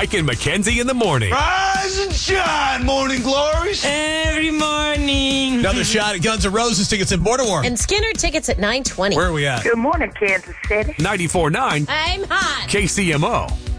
Mike and Mackenzie in the morning. Rise and shine, morning glories. Every morning. Another shot at Guns N' Roses tickets in Baltimore. And Skinner tickets at 9:20. Where are we at? Good morning, Kansas City. 94.9 I'm hot. KCMO.